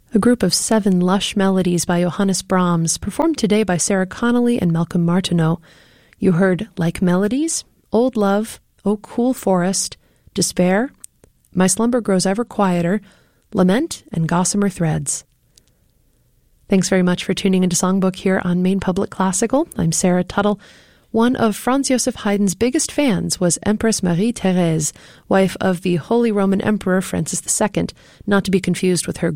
A group of 7 lush melodies by Johannes Brahms, performed today by Sarah Connolly and Malcolm Martineau. You heard Like Melodies, Old Love, O Cool Forest, Despair, My Slumber Grows Ever Quieter, Lament, and Gossamer Threads. Thanks very much for tuning into Songbook here on Maine Public Classical. I'm Sarah Tuttle. One of Franz Joseph Haydn's biggest fans was Empress Marie-Thérèse, wife of the Holy Roman Emperor Francis II, not to be confused with her